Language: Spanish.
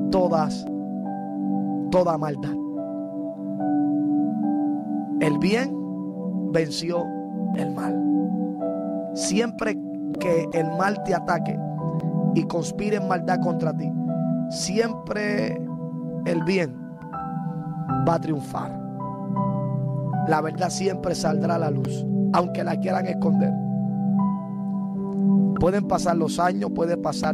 toda maldad. El bien venció el mal. Siempre que el mal te ataque y conspire en maldad contra ti, siempre el bien va a triunfar. La verdad siempre saldrá a la luz, aunque la quieran esconder. Pueden pasar los años, puede pasar